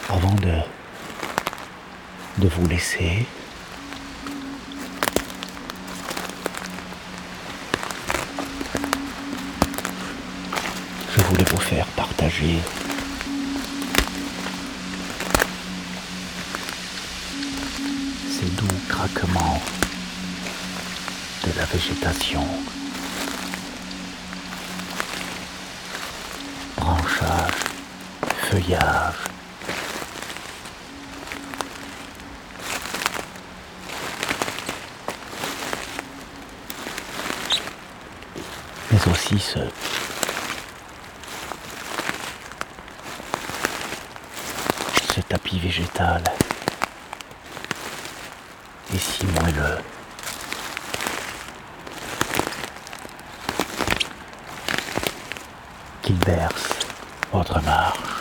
Avant de vous laisser, je voulais vous faire partager ces doux craquements de la végétation. Branchage, feuillage, mais aussi ce tapis végétal est si moelleux. Qu'il berce votre marche.